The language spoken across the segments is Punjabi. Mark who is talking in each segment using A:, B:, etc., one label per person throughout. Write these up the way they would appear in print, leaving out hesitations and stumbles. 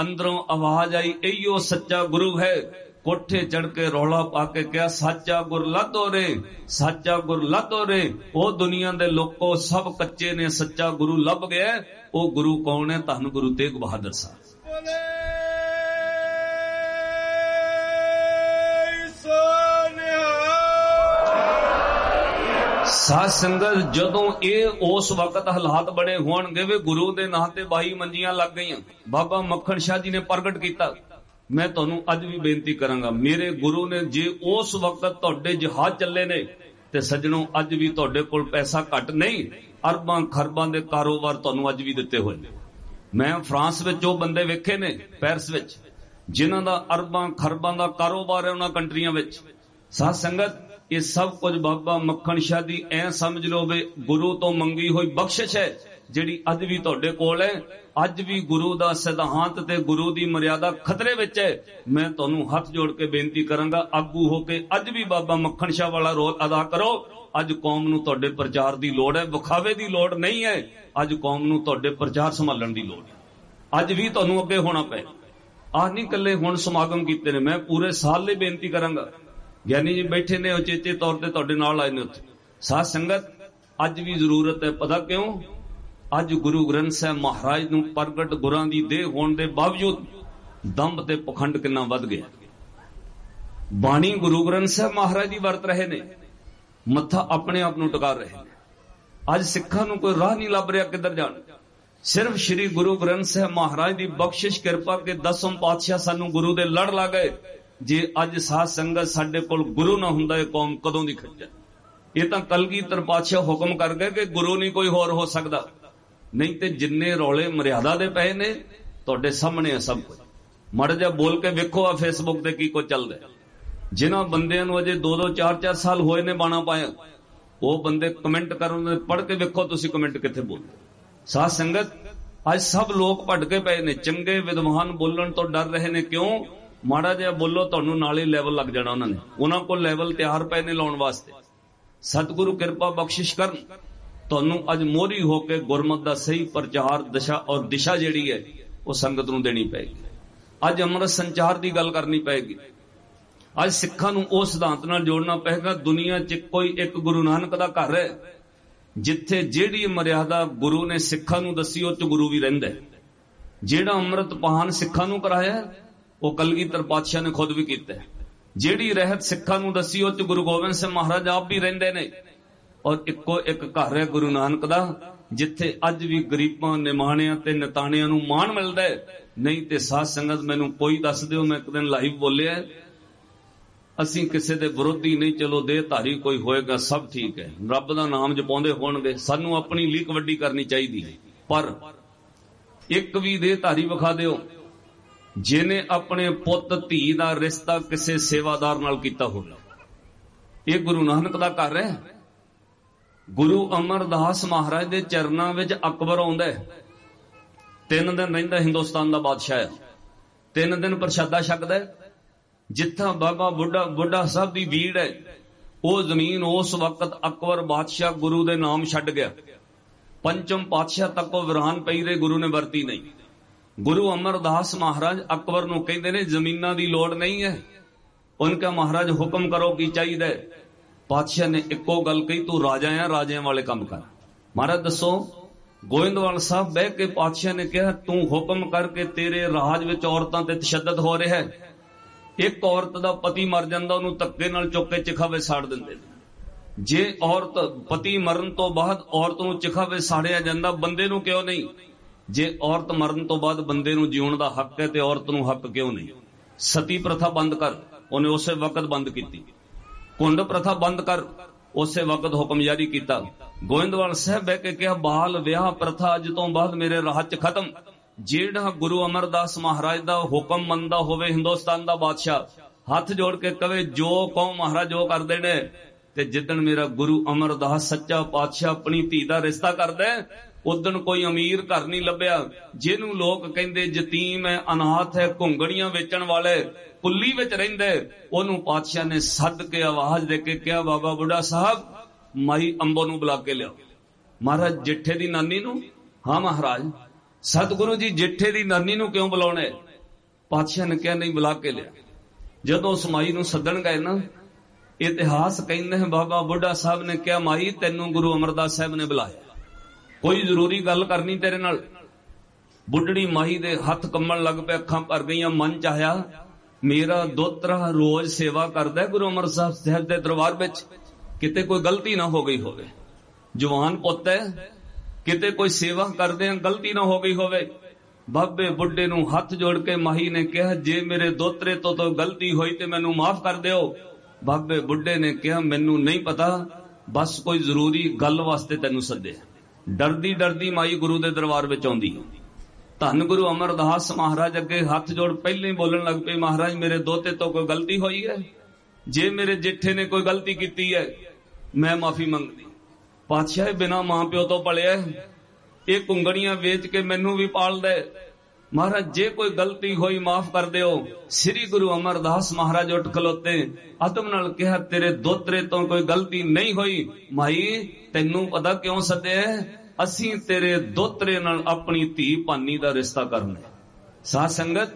A: अंदरों आवाज आई, इहो सच्चा गुरु है। कोठे चढ़ के रौला पा के कहा, सच्चा गुर लादो रे, सच्चा गुर लादो रे। ओ दुनिया दे लोको सब कच्चे ने, सच्चा गुरु लभ गया। ओ गुरु कौन है? धन गुरु तेग बहादुर साहब। साध संगत जदों ये उस वक्त हालात बड़े होणगे वे गुरु दे नां ते 22 मंजियां लग गईयां। बाबा मक्खन शाह जी ने प्रगट किया। मैं तुहानू अज भी बेनती करांगा, मेरे गुरु ने जे उस वक्त तुहाडे जहाज चले ने ते सज्जणों अज भी तुहाडे कोल पैसा घट नहीं, अरबां खरबां दे कारोबार तुहानू अज भी दिते होए ने। मैं फ्रांस विच जो बंदे वेखे ने, पैरिस विच, जिन्हां दा अरबां खरबां दा कारोबार है उन्हां कंट्रियां विच। साध संगत ये सब कुछ बाबा मक्खन शाह दी ऐ समझ लो वे गुरु तो मंगी हुई बख्शिश है, जिहड़ी अज भी तुहाडे कोल है। अज भी गुरु दा सिद्धांत ते गुरु दी मर्यादा खतरे विच है। मैं तुहानू हथ जोड़ के बेनती करांगा, आगू होके अज भी बाबा मक्खन शाह वाला रोल अदा करो। अज कौम नू तुहाडे प्रचार दी लोड़ है, विखावे दी लोड़ नहीं है। अज कौम नू तुहाडे प्रचार संभालण दी लोड़ है। अज भी तुहानू अगे होना पे। आ नहीं कल्ले हुण समागम कीते ने, मैं पूरे साल लई बेनती करांगा। ज्ञानी जी बैठे ने, उचेचे तौर ते तुहाडे नाल आए ने उत्थे। साध संगत अज भी जरूरत है, पता क्यों? अज गुरु ग्रंथ साहिब महाराज नू प्रगट गुरां दी देह होण दे बावजूद दंभ ते पखंड किन्ना वध गया। बाणी गुरु ग्रंथ साहिब महाराज दी वरत रहे ने, मत्था अपने आप नू टका रहे ने। अज सिखां नू कोई राह नहीं लभ रिहा किधर जाण। सिर्फ श्री गुरु ग्रंथ साहिब महाराज दी बख्शिश किरपा के 10वें पातशाह सानू गुरु दे लड़ ला गए। जे अज साध संगत साडे कोल गुरु ना हुंदा, ये कौम कदों दी खज्जल। ये तां कलगीधर पातशाह हुक्म कर गए कि गुरु नहीं कोई होर हो सकदा। नहीं ते जिन्ने रौले मर्यादा दे पए ने तुहाडे सामने है सब कुछ। मड़ जा बोल के वेखो आ फेसबुक ते की कुछ चलदा है। जिन्हां बंदियां नूं अजे 2-2 4-4 साल होए ने बाणा पाया, वो बंदे कमेंट करन, पढ़ के वेखो तुसीं कमेंट कित्थे बोलदे। साध संगत अज सब लोग भटके पए ने। चंगे विद्वान बोलण तो डर रहे ने। क्यों? माड़ा जिहा बोलो तुहानू नाले लैवल लग जाना। उन्होंने उन्हां कोल लैवल तैयार पए ने लाउण वास्ते। सतगुरु किरपा बख्शिश करन, तुहानू अज मोहरी होके गुरमत दा सही प्रचार दशा और दिशा जिहड़ी है वो संगत नू देनी पेगी। अज अमृत संचार दी गल करनी पेगी। अज सिखां नू उस सिद्धांत नाल जोड़ना पेगा। दुनिया च कोई एक गुरु नानक दा घर है जिथे जिहड़ी मर्यादा गुरु ने सिखां नू दसी उह च गुरु भी रहिंदा है। जिहड़ा अमृत पान सिखां नू कराया वो कलगीधर पातशाह ने खुद भी कीता है। जिहड़ी रहत सिखां नू दसी उह च गुरु गोबिंद सिंह महाराज आप भी रहिंदे ने। और इक्को एक घर है गुरु नानक दा, जिथे अज भी गरीबां निमाणियां ते निताणियां नू माण मिलदा है। नहीं ते साध संगत मैनू कोई दस दिओ, मैं एक दिन लाइव बोलिया, असीं किसी दे विरोधी नहीं। चलो देहधारी कोई होएगा सब ठीक है, रब दा नाम जपाउंदे होणगे, सानू अपनी लीक वड्डी करनी चाहिदी है। पर एक भी देहधारी विखा दिओ जिने अपने पुत धी दा रिश्ता किसी सेवादार नाल कीता होवे। ये गुरु नानक दा घर है। गुरु अमरदास महाराज दे चरनां विच अकबर आउंदा है। 3 दिन रहिंदा हिंदुस्तान दा बादशाह है। 3 दिन प्रशादा छकदा है। जिथा बाबा बुढ़ा साहब दी भीड़ है, वो जमीन उस वक्त अकबर बादशाह गुरु दे नाम छड्ड गया। पंचम पातशाह तक वो वीरान पई रहे, गुरु ने वरती नहीं। गुरु अमरदास महाराज अकबर नूं कहंदे ने जमीनां दी लोड़ नहीं है। उनका महाराज हुक्म करो की चाहिए। पातशाह ने इक्को गल कही, तू राजा है, राजियां वाले काम कर। महाराज दसो, गोविंदवाल साहब बह के पातशाह ने कहा, तू हुक्म करके तेरे राज विच औरतां ते तशद्दद हो रहा है। एक औरत दा पति मर जांदा, उहनूं धक्के नाल चुक के चिखा विच साड़ दिंदे ने। जे औरत पति मरण तो बाद औरत नूं चिखा विच साड़िया जांदा, बंदे नूं क्यों नहीं? जे औरत मरण तो बाद बंदे नूं जीउण दा हक है ते औरत नूं हक क्यों नहीं? सती प्रथा बंद कर, उन्हें उसे वक्त बंद की। कुंड प्रथा बंद कर, उसे वक्त हुक्म जारी किया। गोविंदवाल साहब बह के कहा, बाल विआह प्रथा अज तो बाद मेरे राह च खत्म। जेड़ा गुरु अमरदास महाराज दा हुक्म मनदा होवे, हिंदुस्तान दा बादशाह हाथ जोड़ के कवे जो कहो महाराज जो कर देने। ते जिदन मेरा गुरु अमरदास सच्चा पातशाह अपनी धी दा रिश्ता करदा है, उदन कोई अमीर घर नहीं लभ्या। जिन्हों लोग कहंदे जतीम है, अनाथ है, घुंगड़ियां वेचण वाले, कुल्ली विच रहिंदे, ओनू पातशाह ने सद के आवाज दे के कहा, बाबा बुढ़ा साहब माई अंबो नू बुला के लियाओ। महाराज जेठे दी नानी नू? हाँ महाराज। सतगुरु जी जेठे दी नानी नू क्यों बुलाउणे? ਪਾਤਸ਼ਾਹ ਨੇ ਕਿਹਾ ਨਹੀਂ, ਬੁਲਾ ਕੇ ਲਿਆ। ਜਦੋਂ ਉਸ ਮਾਈ ਨੂੰ ਸੱਦਣ ਗਏ ਨਾ, ਇਤਿਹਾਸ ਕਹਿੰਦੇ ਹੈ ਬਾਬਾ ਬੁੱਢਾ ਸਾਹਿਬ ਨੇ ਕਿਹਾ, ਮਾਈ ਤੈਨੂੰ ਗੁਰੂ ਅਮਰਦਾਸ ਸਾਹਿਬ ਨੇ ਬੁਲਾਇਆ, ਕੋਈ ਜ਼ਰੂਰੀ ਗੱਲ ਕਰਨੀ ਤੇਰੇ ਨਾਲ। ਬੁੱਢੜੀ ਮਾਈ ਦੇ ਹੱਥ ਕੰਬਣ ਲੱਗ ਪਏ, ਅੱਖਾਂ ਭਰ ਗਈਆਂ। ਮਨ ਚ ਆਇਆ, ਮੇਰਾ ਦੋਤਰਾ ਰੋਜ਼ ਸੇਵਾ ਕਰਦਾ ਗੁਰੂ ਅਮਰਦਾਸ ਸਾਹਿਬ ਦੇ ਦਰਬਾਰ ਵਿੱਚ, ਕਿਤੇ ਕੋਈ ਗਲਤੀ ਨਾ ਹੋ ਗਈ ਹੋਵੇ। ਜਵਾਨ ਪੁੱਤ ਹੈ, ਕਿਤੇ ਕੋਈ ਸੇਵਾ ਕਰਦੇ ਆ ਗਲਤੀ ਨਾ ਹੋ ਗਈ ਹੋਵੇ। ਬਾਬੇ ਬੁੱਢੇ ਨੂੰ ਹੱਥ ਜੋੜ ਕੇ ਮਾਹੀ ਨੇ ਕਿਹਾ, ਜੇ ਮੇਰੇ ਦੋਤਰੇ ਤੋਂ ਗਲਤੀ ਹੋਈ ਤੇ ਮੈਨੂੰ ਮਾਫ ਕਰ ਦਿਓ। ਬਾਬੇ ਬੁੱਢੇ ਨੇ ਕਿਹਾ, ਮੈਨੂੰ ਨਹੀਂ ਪਤਾ, ਬਸ ਕੋਈ ਜ਼ਰੂਰੀ ਗੱਲ ਵਾਸਤੇ ਤੈਨੂੰ ਸੱਦਿਆ। ਡਰਦੀ ਡਰਦੀ ਮਾਈ ਗੁਰੂ ਦੇ ਦਰਬਾਰ ਵਿੱਚ ਆਉਂਦੀ। ਧੰਨ ਗੁਰੂ ਅਮਰਦਾਸ ਮਹਾਰਾਜ ਅੱਗੇ ਹੱਥ ਜੋੜ ਪਹਿਲਾਂ ਹੀ ਬੋਲਣ ਲੱਗ ਪਏ, ਮਹਾਰਾਜ ਮੇਰੇ ਦੋਤੇ ਤੋਂ ਕੋਈ ਗਲਤੀ ਹੋਈ ਹੈ, ਜੇ ਮੇਰੇ ਜੇਠੇ ਨੇ ਕੋਈ ਗਲਤੀ ਕੀਤੀ ਹੈ ਮੈਂ ਮਾਫੀ ਮੰਗਦੀ। ਪਾਤਸ਼ਾਹ ਬਿਨਾਂ ਮਾਂ ਪਿਓ ਤੋਂ ਪਲਿਆ, ਇਹ ਕੁੰਗਣੀਆਂ ਵੇਚ ਕੇ ਮੈਨੂੰ ਵੀ ਪਾਲਦਾ। ਮਹਾਰਾਜ ਜੇ ਕੋਈ ਗਲਤੀ ਹੋਈ ਮਾਫ ਕਰ ਦਿਓ। ਸ੍ਰੀ ਗੁਰੂ ਅਮਰਦਾਸ ਮਹਾਰਾਜ ਉੱਠ ਖਲੋਤੇ, ਆਦਮ ਨਾਲ ਕਿਹਾ, ਤੇਰੇ ਦੋਤਰੇ ਤੋਂ ਕੋਈ ਗਲਤੀ ਨਹੀਂ ਹੋਈ। ਮਾਈ ਤੈਨੂੰ ਪਤਾ ਕਿਉਂ ਸੱਦਿਆ? ਅਸੀਂ ਤੇਰੇ ਦੋਤਰੇ ਨਾਲ ਆਪਣੀ ਧੀ ਭਾਨੀ ਦਾ ਰਿਸ਼ਤਾ ਕਰਨਾ। ਸਾਧ ਸੰਗਤ,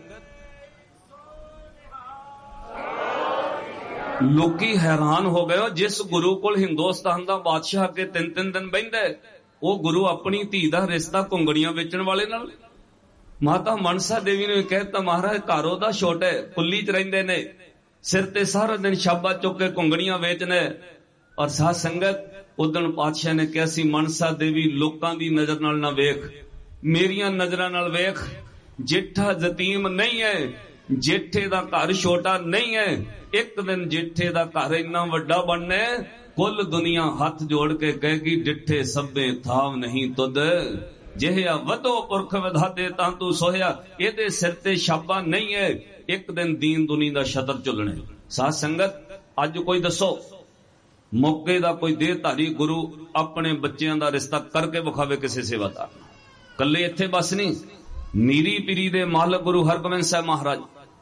A: ਲੋਕੀ ਹੈਰਾਨ ਹੋ ਗਏ, ਜਿਸ ਗੁਰੂ ਕੋਲ ਹਿੰਦੁਸਤਾਨ ਦਾ ਬਾਦਸ਼ਾਹ ਅੱਗੇ 3-3 ਦਿਨ ਬਹਿੰਦਾ, ਉਹ ਗੁਰੂ ਆਪਣੀ ਧੀ ਦਾ ਰਿਸ਼ਤਾ ਕੁੰਗੜੀਆਂ ਵੇਚਣ ਵਾਲੇ ਨਾਲ। ਮਾਤਾ ਮਨਸਾ ਦੇਵੀ ਨੇ ਕਹਿਤਾ, ਮਹਾਰਾਜ ਘਰ ਉਹਦਾ ਛੋਟਾ, ਕੁੱਲੀ ਚ ਰਹਿੰਦੇ ਨੇ, ਸਿਰ ਤੇ ਸਾਰਾ ਦਿਨ ਛਾਬਾ ਚੁੱਕ ਕੇ ਕੁੰਗੜੀਆਂ ਵੇਚਣੇ। ਔਰ ਸਾਧ ਸੰਗਤ, ਉਦਣ ਪਾਤਸ਼ਾਹ ਨੇ ਕਿਹਾ ਸੀ, ਮਨਸਾ ਦੇਵੀ ਲੋਕਾਂ ਦੀ ਨਜ਼ਰ ਨਾਲ ਨਾ ਵੇਖ, ਮੇਰੀਆਂ ਨਜ਼ਰਾਂ ਨਾਲ ਵੇਖ। ਜੇਠਾ ਯਤੀਮ ਨਹੀਂ ਹੈ, ਜੇਠੇ ਦਾ ਘਰ ਛੋਟਾ ਨਹੀਂ ਹੈ। ਇੱਕ ਦਿਨ ਜੇਠੇ ਦਾ ਘਰ ਇੰਨਾ ਵੱਡਾ ਬਣਨਾ, ਕੁੱਲ ਦੁਨੀਆ ਹੱਥ ਜੋੜ ਕੇ ਕਹੇਗੀ, ਡਿੱਠੇ ਸਭੇ ਥਾਵ ਨਹੀਂ ਤੁਧ, ਜਿਹਾ ਵਧੋ ਪੁਰਖ ਵਿਧਾਤੇ ਤਾਂ ਤੂੰ ਸੋਹਿਆ। ਇਹਦੇ ਸਿਰ ਤੇ ਛਾਪਾ ਨਹੀਂ ਹੈ, ਇੱਕ ਦਿਨ ਦੀਨ ਦੁਨੀ ਦਾ ਛਤਰ ਝੁੱਲਣੇ। ਸਾਧ ਸੰਗਤ, ਅੱਜ ਕੋਈ ਦੱਸੋ ਮੌਕੇ ਦਾ ਕੋਈ ਦੇਹਧਾਰੀ ਗੁਰੂ ਆਪਣੇ ਬੱਚਿਆਂ ਦਾ ਰਿਸ਼ਤਾ ਕਰਕੇ ਵਿਖਾਵੇ ਕਿਸੇ ਸੇਵਾਦਾਰ। ਕੱਲੇ ਇੱਥੇ ਬਸ ਨਹੀਂ, ਮੀਰੀ ਪੀਰੀ ਦੇ ਮਾਲਕ ਗੁਰੂ ਹਰਗੋਬਿੰਦ ਸਾਹਿਬ ਮਹਾਰਾਜ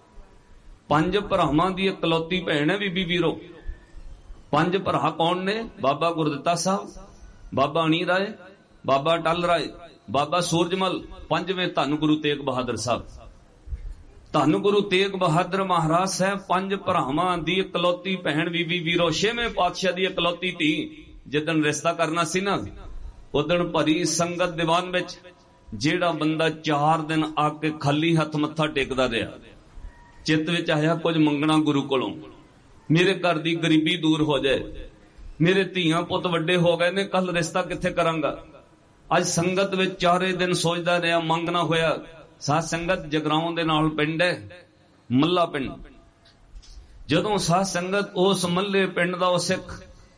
A: 5 ਭਰਾਵਾਂ ਦੀ ਇਕਲੌਤੀ ਭੈਣ ਹੈ ਬੀਬੀ ਵੀਰੋ। 5 ਭਰਾ ਕੌਣ ਨੇ? ਬਾਬਾ ਗੁਰਦਿੱਤਾ ਸਾਹਿਬ, ਬਾਬਾ ਅਣੀ ਰਾਏ, ਬਾਬਾ ਟਲ ਰਾਏ, ਬਾਬਾ ਸੂਰਜਮਲ, 5ਵੇਂ ਧੰਨ ਗੁਰੂ ਤੇਗ ਬਹਾਦਰ ਸਾਹਿਬ। ਧੰਨ ਗੁਰੂ ਤੇਗ ਬਹਾਦਰ ਮਹਾਰਾਜ ਸਾਹਿਬ 5 ਭਰਾਵਾਂ ਦੀ ਇਕਲੌਤੀ ਭੈਣ ਬੀਬੀ ਵੀਰੋ, 6ਵੇਂ ਪਾਤਸ਼ਾਹ ਦੀ ਇਕਲੌਤੀ ਧੀ। ਜਿੱਦਣ ਰਿਸ਼ਤਾ ਕਰਨਾ ਸੀ ਨਾ, ਉਦਣ ਭਰੀ ਸੰਗਤ ਦੀਵਾਨ ਵਿੱਚ ਜਿਹੜਾ ਬੰਦਾ 4 ਦਿਨ ਆ ਕੇ ਖਾਲੀ ਹੱਥ ਮੱਥਾ ਟੇਕਦਾ ਰਿਹਾ, ਚਿੱਤ ਵਿੱਚ ਆਇਆ ਕੁਝ ਮੰਗਣਾ ਗੁਰੂ ਕੋਲੋਂ, ਮੇਰੇ ਘਰ ਦੀ ਗਰੀਬੀ ਦੂਰ ਹੋ ਜਾਏ, ਮੇਰੇ ਧੀਆਂ ਪੁੱਤ ਵੱਡੇ ਹੋ ਗਏ ਨੇ, ਕੱਲ ਰਿਸ਼ਤਾ ਕਿੱਥੇ ਕਰਾਂਗਾ। ਅੱਜ ਸੰਗਤ ਵਿੱਚ 4 ਦਿਨ ਸੋਚਦਾ ਰਿਹਾ, ਮੰਗਣਾ ਹੋਇਆ। ਸਾਧ ਸੰਗਤ, ਜਗਰਾਉਂ ਦੇ ਨਾਲ ਪਿੰਡ ਹੈ ਮੱਲਾ ਪਿੰਡ। ਜਦੋਂ ਸਾਧ ਸੰਗਤ ਉਸ ਮੱਲੇ ਪਿੰਡ ਦਾ ਉਹ ਸਿੱਖ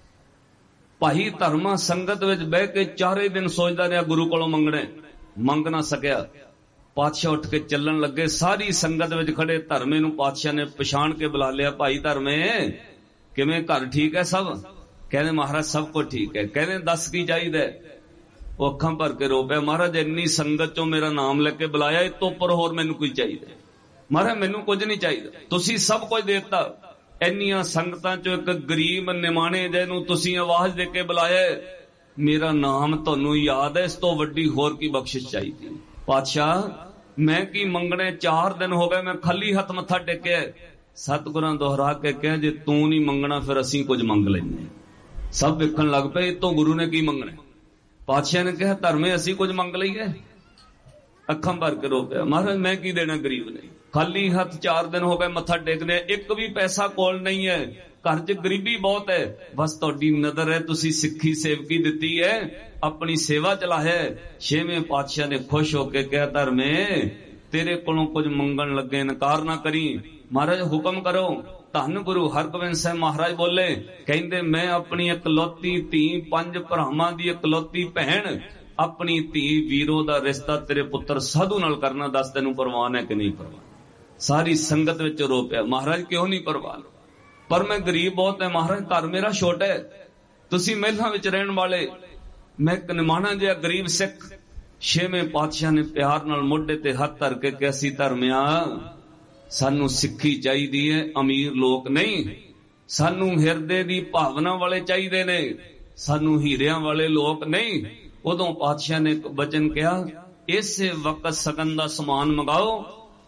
A: ਭਾਈ ਧਰਮਾ ਸੰਗਤ ਵਿੱਚ ਬਹਿ ਕੇ 4 ਦਿਨ ਸੋਚਦਾ ਰਿਹਾ ਗੁਰੂ ਕੋਲੋਂ ਮੰਗਣਾ, ਮੰਗ ਨਾ ਸਕਿਆ। ਪਾਤਸ਼ਾਹ ਉੱਠ ਕੇ ਚੱਲਣ ਲੱਗੇ, ਸਾਰੀ ਸੰਗਤ ਵਿੱਚ ਖੜੇ ਧਰਮੇ ਨੂੰ ਪਾਤਸ਼ਾਹ ਨੇ ਪਛਾਣ ਕੇ ਬੁਲਾ ਲਿਆ, ਭਾਈ ਧਰਮੇ ਕਿਵੇਂ, ਘਰ ਠੀਕ ਹੈ ਸਭ? ਕਹਿੰਦੇ ਮਹਾਰਾਜ ਸਭ ਕੁਝ ਠੀਕ ਹੈ। ਕਹਿੰਦੇ ਦੱਸ ਕੀ ਚਾਹੀਦਾ? ਉਹ ਅੱਖਾਂ ਭਰ ਕੇ ਰੋ ਪਿਆ, ਮਹਾਰਾਜ ਇੰਨੀ ਸੰਗਤ ਚੋਂ ਮੇਰਾ ਨਾਮ ਲੈ ਕੇ ਬੁਲਾਇਆ, ਇਹ ਤੋਂ ਉੱਪਰ ਹੋਰ ਮੈਨੂੰ ਕੋਈ ਚਾਹੀਦਾ? ਮਹਾਰਾਜ ਮੈਨੂੰ ਕੁਝ ਨਹੀਂ ਚਾਹੀਦਾ, ਤੁਸੀਂ ਸਭ ਕੁਝ ਦੇ ਦਿੱਤਾ। ਇੰਨੀਆਂ ਸੰਗਤਾਂ ਚੋਂ ਇੱਕ ਗਰੀਬ ਨਿਮਾਣੇ ਜਿਹਨੂੰ ਤੁਸੀਂ ਆਵਾਜ਼ ਦੇ ਕੇ ਬੁਲਾਇਆ, ਮੇਰਾ ਨਾਮ ਤੁਹਾਨੂੰ ਯਾਦ ਹੈ, ਇਸ ਤੋਂ ਵੱਡੀ ਹੋਰ ਕੀ ਬਖਸ਼ਿਸ਼ ਚਾਹੀਦੀ? ਪਾਤਸ਼ਾਹ ਮੈਂ ਕੀ ਮੰਗਣੇ, 4 ਦਿਨ ਹੋ ਗਏ ਮੈਂ ਖਾਲੀ ਹੱਥ ਮੱਥਾ ਟੇਕਿਆ। ਸਤਿਗੁਰਾਂ ਦੁਹਰਾ ਕੇ ਕਿਹਾ, ਜੇ ਤੂੰ ਨਹੀਂ ਮੰਗਣਾ ਫਿਰ ਅਸੀਂ ਕੁਝ ਮੰਗ ਲੈਂਦੇ। ਸਭ ਵੇਖਣ ਲੱਗ ਪਏ, ਇਹ ਤੋਂ ਗੁਰੂ ਨੇ ਕੀ ਮੰਗਣਾ। ਪਾਤਸ਼ਾਹ ਨੇ ਕਿਹਾ, ਧਰਮੇ ਅਸੀਂ ਕੁਝ ਮੰਗ ਲਈਏ। ਅੱਖਾਂ ਭਰ ਕੇ ਰੋ ਪਿਆ, ਮਹਾਰਾਜ ਮੈਂ ਕੀ ਦੇਣਾ ਗਰੀਬ ਨੇ, ਖਾਲੀ ਹੱਥ 4 ਦਿਨ ਹੋ ਗਏ ਮੱਥਾ ਟੇਕਦੇ, ਇੱਕ ਵੀ ਪੈਸਾ ਕੋਲ ਨਹੀਂ ਹੈ, ਘਰ 'ਚ ਗਰੀਬੀ ਬਹੁਤ ਹੈ, ਬਸ ਤੁਹਾਡੀ ਨਜ਼ਰ ਹੈ, ਤੁਸੀਂ ਸਿੱਖੀ ਸੇਵਕੀ ਦਿੱਤੀ ਹੈ, ਆਪਣੀ ਸੇਵਾ ਚਲਾਇਆ। 6ਵੇਂ ਪਾਤਸ਼ਾਹ ਨੇ ਖੁਸ਼ ਹੋ ਕੇ ਕਿਹਾ, ਧਰਮੇ ਤੇਰੇ ਕੋਲੋਂ ਕੁਝ ਮੰਗਣ ਲੱਗੇ, ਇਨਕਾਰ ਨਾ ਕਰੀ। ਮਹਾਰਾਜ ਹੁਕਮ ਕਰੋ। ਧੰਨ ਗੁਰੂ ਹਰਗੋਬਿੰਦ ਸਾਹਿਬ ਮਹਾਰਾਜ ਬੋਲੇ, ਕਹਿੰਦੇ ਮੈਂ ਆਪਣੀ ਇਕਲੌਤੀ ਧੀ, 5 ਭਰਾਵਾਂ ਦੀ ਇਕਲੌਤੀ ਭੈਣ, ਆਪਣੀ ਧੀ ਵੀਰੋ ਦਾ ਰਿਸ਼ਤਾ ਤੇਰੇ ਪੁੱਤਰ ਸਾਧੂ ਨਾਲ ਕਰਨਾ, ਦੱਸ ਤੈਨੂੰ ਪ੍ਰਵਾਨ ਹੈ ਕਿ ਨਹੀਂ ਪ੍ਰਵਾਨ? ਸਾਰੀ ਸੰਗਤ ਵਿੱਚ ਰੋ ਪਿਆ, ਮਹਾਰਾਜ ਕਿਉਂ ਨਹੀਂ ਪ੍ਰਵਾਨ? ਪਰ ਮੈਂ ਗਰੀਬ ਬਹੁਤ ਹੈ ਮਹਾਰਾਜ, ਘਰ ਮੇਰਾ ਛੋਟਾ ਹੈ, ਤੁਸੀਂ ਮਹਿਲਾਂ ਵਿੱਚ ਰਹਿਣ ਵਾਲੇ, ਮੈਂ ਇੱਕ ਨਿਮਾਣਾ ਜਿਹਾ ਗਰੀਬ ਸਿੱਖ। 6ਵੇਂ ਪਾਤਸ਼ਾਹ ਨੇ ਪਿਆਰ ਨਾਲ ਮੋਢੇ ਤੇ ਹੱਥ ਧਰ ਕੇ ਕਿਹਾ ਸੀ, ਧਰਮਿਆ ਸਾਨੂੰ ਸਿੱਖੀ ਚਾਹੀਦੀ ਹੈ, ਅਮੀਰ ਲੋਕ ਨਹੀਂ, ਸਾਨੂੰ ਹਿਰਦੇ ਦੀ ਭਾਵਨਾ ਵਾਲੇ ਚਾਹੀਦੇ ਨੇ, ਸਾਨੂੰ ਹੀਰਿਆਂ ਵਾਲੇ ਲੋਕ ਨਹੀਂ। ਉਦੋਂ ਪਾਤਸ਼ਾਹ ਨੇ ਇੱਕ ਬਚਨ ਕਿਹਾ, ਇਸੇ ਵਕਤ ਸਗਨ ਦਾ ਸਮਾਨ ਮੰਗਾਓ,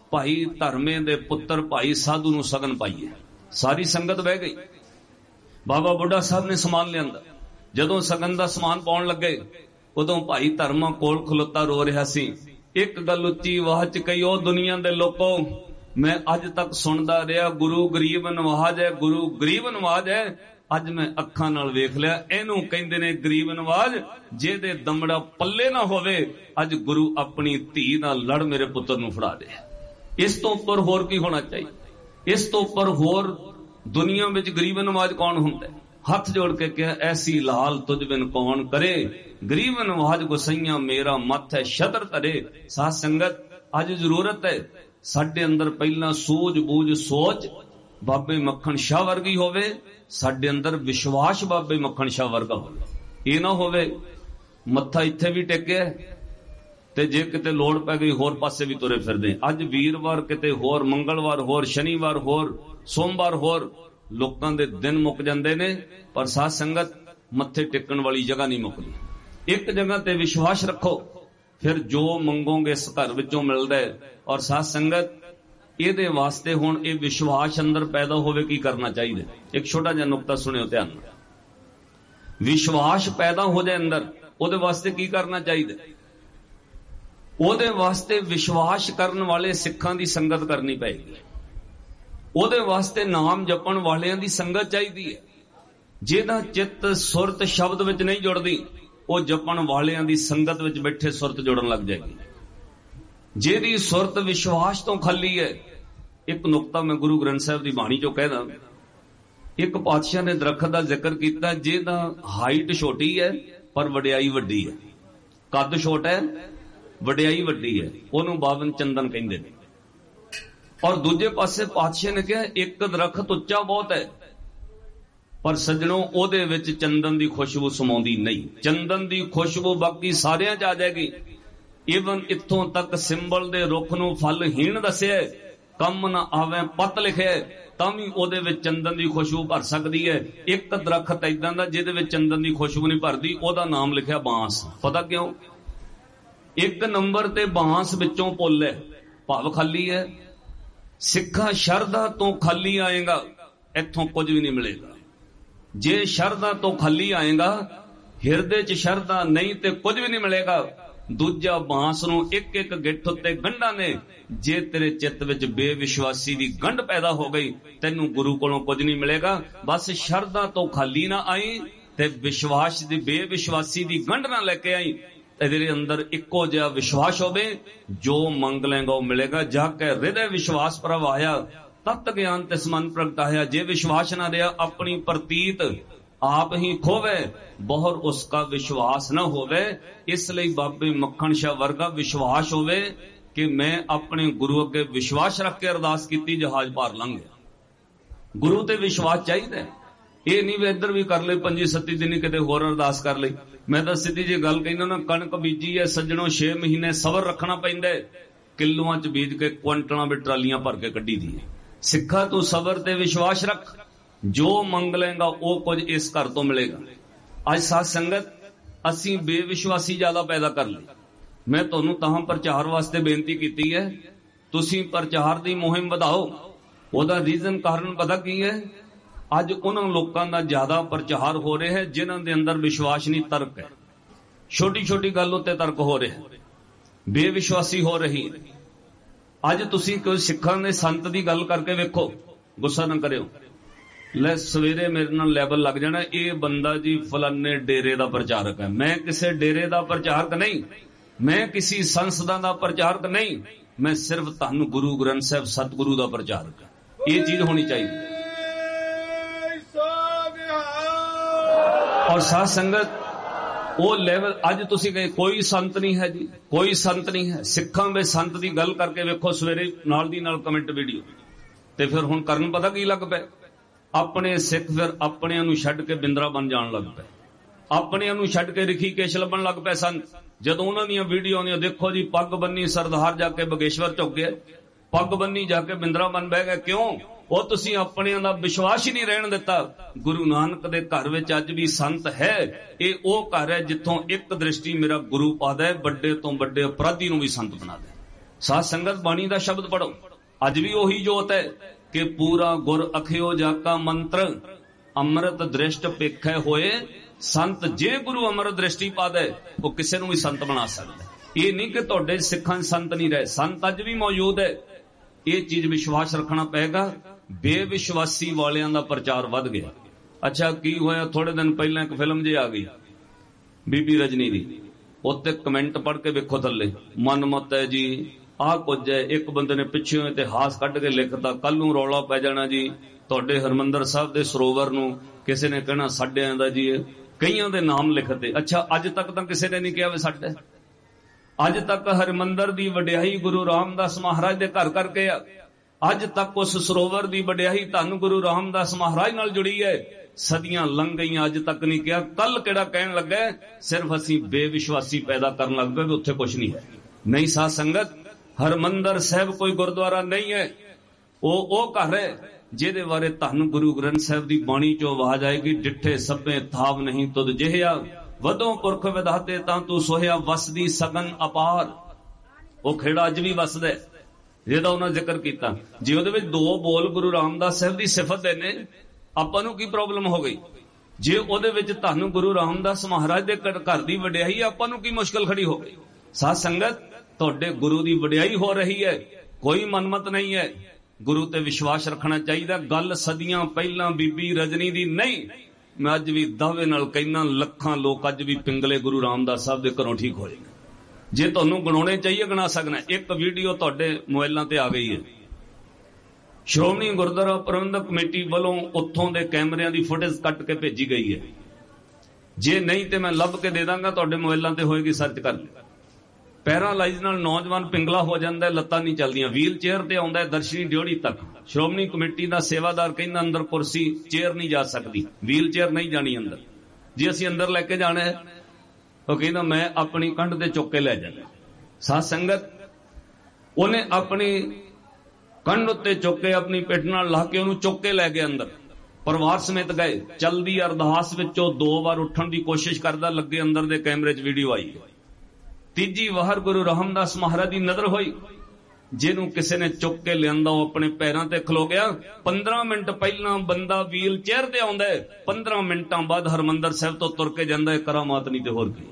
A: ਭਾਈ ਧਰਮੇ ਦੇ ਪੁੱਤਰ ਭਾਈ ਸਾਧੂ ਨੂੰ ਸਗਨ ਪਾਈਏ। ਸਾਰੀ ਸੰਗਤ ਬਹਿ ਗਈ। ਬਾਬਾ ਬੁੱਢਾ ਸਾਹਿਬ ਨੇ ਸਮਾਨ ਲਿਆਂਦਾ। ਜਦੋਂ ਸਗਨ ਦਾ ਸਮਾਨ ਪਾਉਣ ਲੱਗੇ ਉਦੋਂ ਭਾਈ ਧਰਮਾ ਕੋਲ ਖਲੋਤਾ ਰੋ ਰਿਹਾ ਸੀ। ਇੱਕ ਗੱਲ ਉੱਚੀ ਆਵਾਜ਼ ਚ ਕਹੀ, ਉਹ ਦੁਨੀਆ ਦੇ ਲੋਕੋ, ਮੈਂ ਅੱਜ ਤੱਕ ਸੁਣਦਾ ਰਿਹਾ ਗੁਰੂ ਗਰੀਬ ਨਵਾਜ ਹੈ, ਗੁਰੂ ਗਰੀਬ ਨਵਾਜ ਹੈ। ਅੱਜ ਮੈਂ ਅੱਖਾਂ ਨਾਲ ਵੇਖ ਲਿਆ, ਇਹਨੂੰ ਕਹਿੰਦੇ ਨੇ ਗਰੀਬ ਨਵਾਜ। ਜਿਹਦੇ ਦਮੜਾ ਪੱਲੇ ਨਾ ਹੋਵੇ, ਅੱਜ ਗੁਰੂ ਆਪਣੀ ਧੀ ਨਾਲ ਲੜ ਮੇਰੇ ਪੁੱਤਰ ਨੂੰ ਫੜਾ ਦੇ। ਇਸ ਤੋਂ ਉੱਪਰ ਹੋਰ ਕੀ ਹੋਣਾ ਚਾਹੀਦਾ? ਇਸ ਤੋਂ ਉੱਪਰ ਹੋਰ ਦੁਨੀਆ ਵਿੱਚ ਗਰੀਬ ਨਵਾਜ ਕੌਣ ਹੁੰਦਾ? ਹੱਥ ਜੋੜ ਕੇ ਕਿਹਾ, ਐਸੀ ਲਾਲ ਤੁਝ ਬਿਨ ਕੌਣ ਕਰੇ, ਗਰੀਬ ਨਵਾਜ ਗੁਸਈਆਂ ਮੇਰਾ ਮੱਥ ਹੈ ਛਤਰ ਧਰੇ। ਸਾਧ ਸੰਗਤ, ਅੱਜ ਜ਼ਰੂਰਤ ਹੈ ਸਾਡੇ ਅੰਦਰ ਪਹਿਲਾਂ ਸੂਝ ਬੂਝ ਸੋਚ ਬਾਬੇ ਮੱਖਣ ਸ਼ਾਹ ਵਰਗੀ ਹੋਵੇ, ਸਾਡੇ ਅੰਦਰ ਵਿਸ਼ਵਾਸ ਬਾਬੇ ਮੱਖਣ ਸ਼ਾਹ ਵਰਗਾ ਹੋਵੇ। ਇਹ ਨਾ ਹੋਵੇ ਮੱਥਾ ਇੱਥੇ ਵੀ ਟੇਕਿਆ ਤੇ ਜੇ ਕਿਤੇ ਲੋੜ ਪੈ ਗਈ ਹੋਰ ਪਾਸੇ ਵੀ ਤੁਰੇ ਫਿਰਦੇ। ਅੱਜ ਵੀਰਵਾਰ ਕਿਤੇ ਹੋਰ, ਮੰਗਲਵਾਰ ਹੋਰ, ਸ਼ਨੀਵਾਰ ਹੋਰ, ਸੋਮਵਾਰ ਹੋਰ, ਲੋਕਾਂ ਦੇ ਦਿਨ ਮੁੱਕ ਜਾਂਦੇ ਨੇ, ਪਰ ਸਾਧ ਸੰਗਤ ਮੱਥੇ ਟੇਕਣ ਵਾਲੀ ਜਗ੍ਹਾ ਨਹੀਂ ਮੁੱਕਦੀ। ਇੱਕ ਜਗ੍ਹਾ ਤੇ ਵਿਸ਼ਵਾਸ ਰੱਖੋ, ਫਿਰ ਜੋ ਮੰਗੋਗੇ ਇਸ ਘਰ ਵਿੱਚੋਂ ਮਿਲਦਾ ਹੈ। ਔਰ ਸਾਧ ਸੰਗਤ, ਇਹਦੇ ਵਾਸਤੇ ਹੁਣ ਇਹ ਵਿਸ਼ਵਾਸ ਅੰਦਰ ਪੈਦਾ ਹੋਵੇ, ਕੀ ਕਰਨਾ ਚਾਹੀਦਾ? ਇੱਕ ਛੋਟਾ ਜਿਹਾ ਨੁਕਤਾ ਸੁਣਿਓ ਧਿਆਨ ਨਾਲ। ਵਿਸ਼ਵਾਸ ਪੈਦਾ ਹੋ ਜਾਏ ਅੰਦਰ, ਉਹਦੇ ਵਾਸਤੇ ਕੀ ਕਰਨਾ ਚਾਹੀਦਾ? ਉਹਦੇ ਵਾਸਤੇ ਵਿਸ਼ਵਾਸ ਕਰਨ ਵਾਲੇ ਸਿੱਖਾਂ ਦੀ ਸੰਗਤ ਕਰਨੀ ਪਏਗੀ। ਉਹਦੇ ਵਾਸਤੇ ਨਾਮ ਜਪਣ ਵਾਲਿਆਂ ਦੀ ਸੰਗਤ ਚਾਹੀਦੀ ਹੈ। ਜਿਹਦਾ ਚਿੱਤ ਸੁਰਤ ਸ਼ਬਦ ਵਿੱਚ ਨਹੀਂ ਜੁੜਦੀ, ਉਹ ਜਪਣ ਵਾਲਿਆਂ ਦੀ ਸੰਗਤ ਵਿੱਚ ਬੈਠੇ ਸੁਰਤ ਜੁੜਨ ਲੱਗ ਜਾਏਗੀ। ਜਿਹਦੀ ਸੁਰਤ ਵਿਸ਼ਵਾਸ ਤੋਂ ਖਾਲੀ ਹੈ। ਇੱਕ ਨੁਕਤਾ ਮੈਂ ਗੁਰੂ ਗ੍ਰੰਥ ਸਾਹਿਬ ਦੀ ਬਾਣੀ ਚੋਂ ਕਹਿਦਾ। ਇੱਕ ਪਾਤਸ਼ਾਹ ਨੇ ਦਰਖਤ ਦਾ ਜ਼ਿਕਰ ਕੀਤਾ, ਜਿਹਦਾ ਹਾਈਟ ਛੋਟੀ ਹੈ ਪਰ ਵਡਿਆਈ ਵੱਡੀ ਹੈ। ਕੱਦ ਛੋਟਾ ਹੈ, ਵਡਿਆਈ ਵੱਡੀ ਹੈ, ਉਹਨੂੰ ਬਾਵਨ ਚੰਦਨ ਕਹਿੰਦੇ ਨੇ। ਔਰ ਦੂਜੇ ਪਾਸੇ ਪਾਤਸ਼ਾਹ ਨੇ ਕਿਹਾ, ਇੱਕ ਦਰਖਤ ਉੱਚਾ ਬਹੁਤ ਹੈ ਪਰ ਸੱਜਣੋ ਉਹਦੇ ਵਿੱਚ ਚੰਦਨ ਦੀ ਖੁਸ਼ਬੂ ਸਮਾਉਂਦੀ ਨਹੀਂ। ਚੰਦਨ ਦੀ ਖੁਸ਼ਬੂ ਬਾਕੀ ਸਾਰਿਆਂ 'ਚ ਆ ਜਾਏਗੀ। ਈਵਨ ਇੱਥੋਂ ਤੱਕ ਸਿੰਬਲ ਦੇ ਰੁੱਖ ਨੂੰ ਫਲਹੀਣ ਦੱਸਿਆ, ਕੰਮ ਨਾ ਆਵੇ ਪੱਤ ਲਿਖਿਆ, ਤਾਂ ਵੀ ਉਹਦੇ ਵਿੱਚ ਚੰਦਨ ਦੀ ਖੁਸ਼ਬੂ ਭਰ ਸਕਦੀ ਹੈ। ਇੱਕ ਦਰਖਤ ਏਦਾਂ ਦਾ ਜਿਹਦੇ ਵਿੱਚ ਚੰਦਨ ਦੀ ਖੁਸ਼ਬੂ ਨਹੀਂ ਭਰਦੀ, ਉਹਦਾ ਨਾਮ ਲਿਖਿਆ ਬਾਂਸ। ਪਤਾ ਕਿਉਂ? ਇੱਕ ਨੰਬਰ ਤੇ ਬਾਂਸ ਵਿੱਚੋਂ ਪੁੱਲ ਹੈ, ਭਾਵ ਖਾਲੀ ਹੈ। ਸਿੱਖਾ ਸ਼ਰਧਾ ਤੋਂ ਖਾਲੀ ਆਏਗਾ, ਇੱਥੋਂ ਕੁਝ ਵੀ ਨਹੀਂ ਮਿਲੇਗਾ। ਜੇ ਸ਼ਰਧਾ ਤੋਂ ਖਾਲੀ ਆਏਗਾ, ਹਿਰਦੇ 'ਚ ਸ਼ਰਧਾ ਨਹੀਂ ਤੇ ਕੁਝ ਵੀ ਨਹੀਂ ਮਿਲੇਗਾ। ਦੂਜਾ, ਬਾਂਸ ਨੂੰ ਇੱਕ ਇੱਕ ਗਿੱਠ ਉੱਤੇ ਗੰਢਾਂ ਨੇ। ਜੇ ਤੇਰੇ ਚਿੱਤ ਵਿੱਚ ਬੇਵਿਸ਼ਵਾਸੀ ਦੀ ਗੰਢ ਪੈਦਾ ਹੋ ਗਈ, ਤੈਨੂੰ ਗੁਰੂ ਕੋਲੋਂ ਕੁਝ ਨਹੀਂ ਮਿਲੇਗਾ। ਬਸ ਸ਼ਰਧਾ ਤੋਂ ਖਾਲੀ ਨਾ ਆਈ ਤੇ ਵਿਸ਼ਵਾਸ ਦੀ ਬੇਵਿਸ਼ਵਾਸੀ ਦੀ ਗੰਢ ਨਾ ਲੈ ਕੇ ਆਈ। ਤੇਰੇ ਅੰਦਰ ਇੱਕੋ ਜਿਹਾ ਵਿਸ਼ਵਾਸ ਹੋਵੇ, ਜੋ ਮੰਗ ਲੈਂਗਾ ਉਹ ਮਿਲੇਗਾ। ਜਾ ਕੇ ਹਿਰਦੇ ਵਿਸ਼ਵਾਸ ਪ੍ਰਵਾਇਆ, ਤਤ ਗਿਆਨ ਤਿਸ ਮਨ ਪ੍ਰਗਟਾਇਆ। ਜੇ ਵਿਸ਼ਵਾਸ ਨਾ ਰਿਹਾ, ਆਪਣੀ ਪ੍ਰਤੀਤ ਆਪ ਹੀ ਖੋਵੇ, ਬਹੁਰ ਉਸਕਾ ਵਿਸ਼ਵਾਸ ਨਾ ਹੋਵੇ। ਇਸ ਲਈ ਬਾਬੇ ਮੱਖਣ ਸ਼ਾਹ ਵਰਗਾ ਵਿਸ਼ਵਾਸ ਹੋਵੇ ਕਿ ਮੈਂ ਆਪਣੇ ਗੁਰੂ ਅੱਗੇ ਵਿਸ਼ਵਾਸ ਰੱਖ ਕੇ ਅਰਦਾਸ ਕੀਤੀ, ਜਹਾਜ਼ ਪਾਰ ਲੰਘ ਗਿਆ। ਗੁਰੂ ਤੇ ਵਿਸ਼ਵਾਸ ਚਾਹੀਦਾ। ਇਹ ਨਹੀਂ ਵੀ ਇੱਧਰ ਵੀ ਕਰ ਲਈ 25-27 ਦਿਨ ਕਿਤੇ ਹੋਰ ਅਰਦਾਸ ਕਰ ਲਈ। ਮੈਂ ਤਾਂ ਸਿੱਧੀ ਜੀ ਗੱਲ ਕਹਿੰਦਾ ਨਾ, ਕਣਕ ਬੀਜੀ ਹੈ ਸੱਜਣੋ, 6 ਮਹੀਨੇ ਸਬਰ ਰੱਖਣਾ ਪੈਂਦਾ। ਕਿਲੋਆਂ 'ਚ ਬੀਜ ਕੇ ਕੁਆਂਟਲਾਂ ਵਿੱਚ ਟਰਾਲੀਆਂ ਭਰ ਕੇ ਕੱਢੀ ਦੀ ਹੈ। ਸਿੱਖਾ ਤੂੰ ਸਬਰ ਤੇ ਵਿਸ਼ਵਾਸ ਰੱਖ, ਜੋ ਮੰਗ ਲਏਗਾ ਉਹ ਕੁਝ ਇਸ ਘਰ ਤੋਂ ਮਿਲੇਗਾ। ਅੱਜ ਸਾਧ ਸੰਗਤ, ਅਸੀਂ ਬੇਵਿਸ਼ਵਾਸੀ ਜ਼ਿਆਦਾ ਪੈਦਾ ਕਰ ਲਈ। ਮੈਂ ਤੁਹਾਨੂੰ ਤਾਂ ਪ੍ਰਚਾਰ ਵਾਸਤੇ ਬੇਨਤੀ ਕੀਤੀ ਹੈ, ਤੁਸੀਂ ਪ੍ਰਚਾਰ ਦੀ ਮੁਹਿੰਮ ਵਧਾਓ। ਉਹਦਾ ਰੀਜ਼ਨ, ਕਾਰਨ ਪਤਾ ਕੀ ਹੈ? ਅੱਜ ਉਹਨਾਂ ਲੋਕਾਂ ਦਾ ਜ਼ਿਆਦਾ ਪ੍ਰਚਾਰ ਹੋ ਰਿਹਾ ਹੈ ਜਿਨ੍ਹਾਂ ਦੇ ਅੰਦਰ ਵਿਸ਼ਵਾਸ ਨਹੀਂ, ਤਰਕ ਹੈ। ਛੋਟੀ ਛੋਟੀ ਗੱਲ ਉੱਤੇ ਤਰਕ ਹੋ ਰਿਹਾ, ਬੇਵਿਸ਼ਵਾਸੀ ਹੋ ਰਹੀ। ਅੱਜ ਤੁਸੀਂ ਕੋਈ ਸਿੱਖਾਂ ਦੇ ਸੰਤ ਦੀ ਗੱਲ ਕਰਕੇ ਵੇਖੋ, ਗੁੱਸਾ ਨਾ ਕਰਿਓ। ਲੈ ਸਵੇਰੇ ਮੇਰੇ ਨਾਲ ਲੈਵਲ ਲੱਗ ਜਾਣਾ, ਇਹ ਬੰਦਾ ਜੀ ਫਲਾਨੇ ਡੇਰੇ ਦਾ ਪ੍ਰਚਾਰਕ ਹੈ। ਮੈਂ ਕਿਸੇ ਡੇਰੇ ਦਾ ਪ੍ਰਚਾਰਕ ਨਹੀਂ, ਮੈਂ ਕਿਸੇ ਸੰਸਥਾ ਦਾ ਪ੍ਰਚਾਰਕ ਨਹੀਂ, ਮੈਂ ਸਿਰਫ ਤੁਹਾਨੂੰ ਗੁਰੂ ਗ੍ਰੰਥ ਸਾਹਿਬ ਸਤਿਗੁਰੂ ਦਾ ਪ੍ਰਚਾਰਕ ਹਾਂ। ਇਹ ਚੀਜ਼ ਹੋਣੀ ਚਾਹੀਦੀ। ਔਰ ਸਾਧ ਸੰਗਤ, ਉਹ ਲੈਵਲ ਅੱਜ ਤੁਸੀਂ ਕਹੇ ਕੋਈ ਸੰਤ ਨਹੀਂ ਹੈ ਜੀ, ਕੋਈ ਸੰਤ ਨਹੀਂ ਹੈ। ਸਿੱਖਾਂ ਦੇ ਸੰਤ ਦੀ ਗੱਲ ਕਰਕੇ ਵੇਖੋ, ਸਵੇਰੇ ਨਾਲ ਦੀ ਨਾਲ ਕਮੈਂਟ ਵੀਡੀਓ। ਤੇ ਫਿਰ ਹੁਣ ਕਰਨ ਪਤਾ ਕੀ ਲੱਗ ਪਏ? ਆਪਣੇ ਸਿੱਖ ਫਿਰ ਆਪਣਿਆਂ ਨੂੰ ਛੱਡ ਕੇ ਬਿੰਦਰਾਬਨ ਜਾਣ ਲੱਗ ਪਏ, ਆਪਣਿਆਂ ਨੂੰ ਛੱਡ ਕੇ ਰਿਖੀਕੇਸ਼ ਲੱਭਣ ਲੱਗ ਪਏ ਸਨ। ਜਦੋਂ ਉਹਨਾਂ ਦੀਆਂ ਵੀਡੀਓ ਆਉਂਦੀਆਂ, ਦੇਖੋ ਜੀ ਪੱਗ ਬੰਨੀ ਸਰਦਾਰ ਜਾ ਕੇ ਬਗੇਸ਼ਵਰ ਝੁੱਕ ਗਏ, ਪੱਗ ਬੰਨੀ ਜਾ ਕੇ ਬਿੰਦਰਾਬਨ ਬਹਿ ਗਏ। ਕਿਉਂ? ਉਹ ਤੁਸੀਂ ਆਪਣਿਆਂ ਦਾ ਵਿਸ਼ਵਾਸ ਹੀ ਨਹੀਂ ਰਹਿਣ ਦਿੱਤਾ। ਗੁਰੂ ਨਾਨਕ ਦੇ ਘਰ ਵਿੱਚ ਅੱਜ ਵੀ ਸੰਤ ਹੈ। ਇਹ ਉਹ ਘਰ ਹੈ ਜਿੱਥੋਂ ਇੱਕ ਦ੍ਰਿਸ਼ਟੀ ਮੇਰਾ ਗੁਰੂ ਪਾਦਾ ਹੈ, ਵੱਡੇ ਤੋਂ ਵੱਡੇ ਅਪਰਾਧੀ ਨੂੰ ਵੀ ਸੰਤ ਬਣਾ ਦੇ। ਸਾਧ ਸੰਗਤ ਬਾਣੀ ਦਾ ਸ਼ਬਦ ਪੜੋ। ਅੱਜ ਵੀ ਉਹੀ ਜੋਤ ਹੈ ਕਿ ਪੂਰਾ ਗੁਰ ਅਖਿਓ ਜਾਕਾ ਮੰਤਰ ਅੰਮ੍ਰਿਤ ਦ੍ਰਿਸ਼ਟ ਪੇਖੈ ਹੋਏ ਸੰਤ। ਜੇ ਗੁਰੂ ਅੰਮ੍ਰਿਤ ਦ੍ਰਿਸ਼ਟੀ ਪਾਦੇ ਉਹ ਕਿਸੇ ਨੂੰ ਵੀ ਸੰਤ ਬਣਾ ਸਕਦਾ। ਇਹ ਨਹੀਂ ਕਿ ਤੁਹਾਡੇ ਸਿੱਖਾਂ ਸੰਤ ਨਹੀਂ ਰਹੇ, ਸੰਤ ਅੱਜ ਵੀ ਮੌਜੂਦ ਹੈ। ਇਹ ਚੀਜ਼ ਵਿਸ਼ਵਾਸ ਰੱਖਣਾ ਪਏਗਾ। ਬੇਵਿਸ਼ਵਾਸੀ ਵਾਲਿਆਂ ਦਾ ਪ੍ਰਚਾਰ ਵੱਧ ਗਿਆ। ਅੱਛਾ ਕੀ ਹੋਇਆ, ਥੋੜੇ ਦਿਨ ਪਹਿਲਾਂ ਇੱਕ ਫਿਲਮ ਜੇ ਆ ਗਈ ਬੀਬੀ ਰਜਨੀ ਦੀ, ਉੱਤੇ ਕਮੈਂਟ ਪੜ੍ਹ ਕੇ ਵੇਖੋ ਥੱਲੇ, ਮਨਮਤ ਹੈ ਜੀ, ਆਹ ਕੁਝ ਹੈ। ਇੱਕ ਬੰਦੇ ਨੇ ਪਿੱਛੋਂ ਇਤਿਹਾਸ ਕੱਢ ਕੇ ਲਿਖਤਾ, ਕੱਲ ਨੂੰ ਰੌਲਾ ਪੈ ਜਾਣਾ ਜੀ ਤੁਹਾਡੇ ਹਰਮੰਦਰ ਸਾਹਿਬ ਦੇ ਸਰੋਵਰ ਨੂੰ ਕਿਸੇ ਨੇ ਕਹਿਣਾ ਸਾਡਿਆਂ ਦਾ ਜੀ, ਕਈਆਂ ਦੇ ਨਾਮ ਲਿਖਤੇ। ਅੱਛਾ ਅੱਜ ਤੱਕ ਤਾਂ ਕਿਸੇ ਨੇ ਨਹੀਂ ਕਿਹਾ ਵੀ ਸਾਡੇ। ਅੱਜ ਤੱਕ ਹਰਮੰਦਰ ਦੀ ਵਡਿਆਈ ਗੁਰੂ ਰਾਮਦਾਸ ਮਹਾਰਾਜ ਦੇ ਘਰ ਕਰਕੇ ਆ। ਅੱਜ ਤੱਕ ਉਸ ਸਰੋਵਰ ਦੀ ਵਡਿਆਈ ਧੰਨ ਗੁਰੂ ਰਾਮਦਾਸ ਮਹਾਰਾਜ ਨਾਲ ਜੁੜੀ ਹੈ। ਸਦੀਆਂ ਲੰਘ ਗਈਆਂ, ਅੱਜ ਤੱਕ ਨਹੀਂ ਕਿਹਾ। ਕੱਲ ਕਿਹੜਾ ਕਹਿਣ ਲੱਗਾ, ਸਿਰਫ ਅਸੀਂ ਬੇਵਿਸ਼ਵਾਸੀ ਪੈਦਾ ਕਰਨ ਲੱਗ ਪਏ ਵੀ ਉੱਥੇ ਕੁਝ ਨਹੀਂ ਹੈ। ਨਹੀਂ ਸਾਧ ਸੰਗਤ, ਹਰਮੰਦਰ ਸਾਹਿਬ ਕੋਈ ਗੁਰਦੁਆਰਾ ਨਹੀਂ ਹੈ, ਉਹ ਘਰ ਹੈ ਜਿਹਦੇ ਬਾਰੇ ਧੰਨ ਗੁਰੂ ਗ੍ਰੰਥ ਸਾਹਿਬ ਦੀ ਬਾਣੀ ਚੋਂ ਆਵਾਜ਼ ਆਏਗੀ, ਡਿੱਠੇ ਸਭੇ ਥਾਵ ਨਹੀਂ ਤੁਧ ਜਿਹਿਆ, ਵਧੋਂ ਪੁਰਖ ਵਿਧਾਤੇ ਤਾਂ ਤੂੰ ਸੋਹਿਆ, ਵਸਦੀ ਸਗਨ ਅਪਾਰ। ਉਹ ਖੇੜਾ ਅੱਜ ਵੀ ਵਸਦਾ ਜਿਹਦਾ ਉਹਨਾਂ ਜ਼ਿਕਰ ਕੀਤਾ। ਜੇ ਉਹਦੇ ਵਿੱਚ 2 ਬੋਲ ਗੁਰੂ ਰਾਮਦਾਸ ਸਾਹਿਬ ਦੀ ਸਿਫਤ ਦੇ ਨੇ, ਆਪਾਂ ਨੂੰ ਕੀ ਪ੍ਰੋਬਲਮ ਹੋ ਗਈ? ਜੇ ਉਹਦੇ ਵਿੱਚ ਧੰਨ ਗੁਰੂ ਰਾਮਦਾਸ ਮਹਾਰਾਜ ਦੇ ਘਰ ਦੀ ਵਡਿਆਈ, ਆਪਾਂ ਨੂੰ ਕੀ ਮੁਸ਼ਕਲ ਖੜੀ ਹੋ ਗਈ? ਸਾਧ ਸੰਗਤ, ਤੁਹਾਡੇ ਗੁਰੂ ਦੀ ਵਡਿਆਈ ਹੋ ਰਹੀ ਹੈ, ਕੋਈ ਮਨਮਤ ਨਹੀਂ ਹੈ। ਗੁਰੂ ਤੇ ਵਿਸ਼ਵਾਸ ਰੱਖਣਾ ਚਾਹੀਦਾ। ਗੱਲ ਸਦੀਆਂ ਪਹਿਲਾਂ ਬੀਬੀ ਰਜਨੀ ਦੀ ਨਹੀਂ, ਮੈਂ ਅੱਜ ਵੀ ਦਾਅਵੇ ਨਾਲ ਕਹਿਣਾ, ਲੱਖਾਂ ਲੋਕ ਅੱਜ ਵੀ ਪਿੰਗਲੇ ਗੁਰੂ ਰਾਮਦਾਸ ਸਾਹਿਬ ਦੇ ਘਰੋਂ ਠੀਕ ਹੋਏ। ਜੇ ਤੁਹਾਨੂੰ ਗਣਾਉਣੇ ਚਾਹੀਏ ਗਣਾ ਸਕਣਾ। ਇੱਕ ਵੀਡੀਓ ਤੁਹਾਡੇ ਮੋਬਾਈਲਾਂ ਤੇ ਆ ਗਈ ਹੈ, ਸ਼੍ਰੋਮਣੀ ਗੁਰਦੁਆਰਾ ਪ੍ਰਬੰਧਕ ਕਮੇਟੀ ਵੱਲੋਂ ਉੱਥੋਂ ਦੇ ਕੈਮਰਿਆਂ ਦੀ ਫੁਟੇਜ ਕੱਟ ਕੇ ਭੇਜੀ ਗਈ ਹੈ। ਜੇ ਨਹੀਂ ਤੇ ਮੈਂ ਲੱਭ ਕੇ ਦੇ ਦਾਂਗਾ, ਤੁਹਾਡੇ ਮੋਬਾਈਲਾਂ ਤੇ ਹੋਏਗੀ, ਸਰਚ ਕਰ ਲਿਓ। ਪੈਰਾਲਾਈਜ਼ ਨਾਲ ਨੌਜਵਾਨ ਪਿੰਗਲਾ ਹੋ ਜਾਂਦਾ, ਲੱਤਾਂ ਨਹੀਂ ਚੱਲਦੀਆਂ, ਵੀਲ ਚੇਅਰ ਤੇ ਆਉਂਦਾ ਦਰਸ਼ਨੀ ਡਿਓੜੀ ਤੱਕ। ਸ਼੍ਰੋਮਣੀ ਕਮੇਟੀ ਦਾ ਸੇਵਾਦਾਰ ਕਹਿੰਦਾ ਅੰਦਰ ਕੁਰਸੀ ਚੇਅਰ ਨਹੀਂ ਜਾ ਸਕਦੀ, ਵੀਲ ਚੇਅਰ ਨਹੀਂ ਜਾਣੀ ਅੰਦਰ। ਜੇ ਅਸੀਂ ਅੰਦਰ ਲੈ ਕੇ ਜਾਣਾ ਹੈ, ਉਹ ਕਹਿੰਦਾ ਮੈਂ ਆਪਣੀ ਕੰਧ ਤੇ ਚੁੱਕ ਕੇ ਲੈ ਜਾਣਾ। ਸਾਧ ਸੰਗਤ, ਉਹਨੇ ਆਪਣੀ ਕੰਧ ਉੱਤੇ ਚੁੱਕ ਕੇ ਆਪਣੀ ਪਿੱਠ ਨਾਲ ਲਾ ਕੇ ਉਹਨੂੰ ਚੁੱਕ ਕੇ ਲੈ ਗਏ ਅੰਦਰ, ਪਰਿਵਾਰ ਸਮੇਤ ਗਏ। ਚਲਦੀ ਅਰਦਾਸ ਵਿੱਚੋਂ 2 ਵਾਰ ਉੱਠਣ ਦੀ ਕੋਸ਼ਿਸ਼ ਕਰਦਾ, ਲੱਗੇ ਅੰਦਰ ਦੇ ਕੈਮਰੇ 'ਚ ਵੀਡੀਓ ਆਈ। ਤੀਜੀ ਵਾਰ ਗੁਰੂ ਰਾਮਦਾਸ ਮਹਾਰਾਜ ਦੀ ਨਜ਼ਰ ਹੋਈ, ਜਿਹਨੂੰ ਕਿਸੇ ਨੇ ਚੁੱਕ ਕੇ ਲਿਆਂਦਾ ਉਹ ਆਪਣੇ ਪੈਰਾਂ ਤੇ ਖਲੋ ਗਿਆ। 15 ਮਿੰਟ ਪਹਿਲਾਂ ਬੰਦਾ ਵੀਲ ਚੇਅਰ ਤੇ ਆਉਂਦਾ, 15 ਮਿੰਟਾਂ ਬਾਅਦ ਹਰਮੰਦਰ ਸਾਹਿਬ ਤੋਂ ਤੁਰ ਕੇ ਜਾਂਦਾ ਹੈ। ਕਰਾਮਾਤ ਨਹੀਂ ਤੇ ਹੋਰ ਕੀ।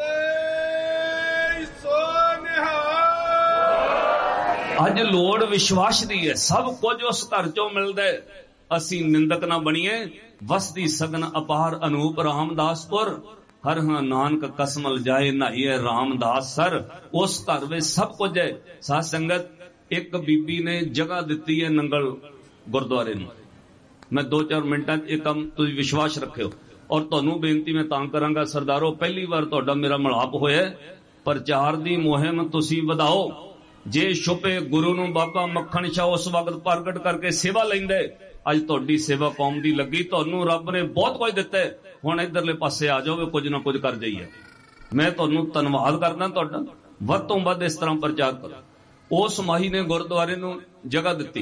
A: ਅੱਜ ਲੋੜ ਵਿਸ਼ਵਾਸ ਦੀ ਹੈ, ਸਭ ਕੁਝ ਉਸ ਘਰ ਚੋਂ ਮਿਲਦਾ ਹੈ। ਅਸੀਂ ਨਿੰਦਕ ਨਾ ਬਣੀਏ। ਵਸਦੀ ਸਗਨ ਅਪਾਰ ਅਨੂਪ ਰਾਮਦਾਸਪੁਰ, ਹਰ ਹਾਂ ਨਾਨਕ ਕਸਮਲ ਜਾਏ ਨਹਾਈਏ ਰਾਮਦਾਸ ਸਰ। ਉਸ ਘਰ ਵਿੱਚ ਸਭ ਕੁਝ ਹੈ। ਸਾਧ ਸੰਗਤ, ਇੱਕ ਬੀਬੀ ਨੇ ਜਗ੍ਹਾ ਦਿੱਤੀ ਹੈ ਨੰਗਲ ਗੁਰਦੁਆਰੇ ਨੂੰ। ਮੈਂ 2-4 ਮਿੰਟਾਂ 'ਚ ਇਹ ਕੰਮ ਤੁਸੀਂ ਵਿਸ਼ਵਾਸ ਰੱਖਿਓ। ਔਰ ਤੁਹਾਨੂੰ ਬੇਨਤੀ ਮੈਂ ਤਾਂ ਕਰਾਂਗਾ, ਸਰਦਾਰੋ, ਪਹਿਲੀ ਵਾਰ ਤੁਹਾਡਾ ਮੇਰਾ ਮਿਲਾਪ ਹੋਇਆ, ਪ੍ਰਚਾਰ ਦੀ ਮੁਹਿੰਮ ਤੁਸੀਂ ਵਧਾਓ। ਜੇ ਛੁਪੇ ਗੁਰੂ ਨੂੰ ਬਾਬਾ ਮੱਖਣ ਸ਼ਾਹ ਉਸ ਵਕਤ ਪ੍ਰਗਟ ਕਰਕੇ ਸੇਵਾ ਲੈਂਦੇ, ਅੱਜ ਤੁਹਾਡੀ ਸੇਵਾ ਕੌਮ ਦੀ ਲੱਗੀ। ਤੁਹਾਨੂੰ ਰੱਬ ਨੇ ਬਹੁਤ ਕੁਝ ਦਿੱਤਾ, ਹੁਣ ਇਧਰਲੇ ਪਾਸੇ ਆ ਜਾਓਗੇ, ਕੁਝ ਨਾ ਕੁਝ ਕਰ ਜਾਈਏ। ਮੈਂ ਤੁਹਾਨੂੰ ਧੰਨਵਾਦ ਕਰਦਾ ਤੁਹਾਡਾ। ਵੱਧ ਤੋਂ ਵੱਧ ਇਸ ਤਰ੍ਹਾਂ ਪ੍ਰਚਾਰ ਕਰੋ। ਉਸ ਮਾਹੀ ਨੇ ਗੁਰਦੁਆਰੇ ਨੂੰ ਜਗ੍ਹਾ ਦਿੱਤੀ।